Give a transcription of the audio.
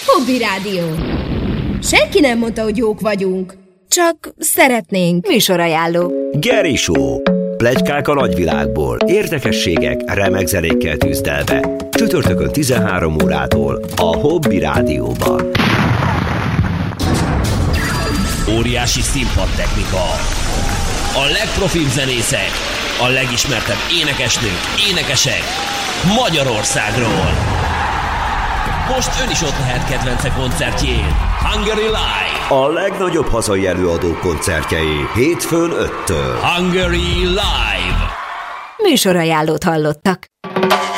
Hobby Rádió. Senki nem mondta, hogy jók vagyunk. Csak szeretnénk. Műsorajánló. Geri Show. Pletykák a nagyvilágból, érdekességek, remek zenékkel tűzdelve. Csütörtökön 13 órától a Hobby Rádióban. Óriási színpadtechnika. A legprofibb zenészek, a legismertebb énekesnők, énekesek Magyarországról. Most ön is ott lehet kedvence koncertjén. Hungary Live. A legnagyobb hazai előadók koncertjei hétfőn 5-től. Hungary Live. Műsorajánlót hallottak.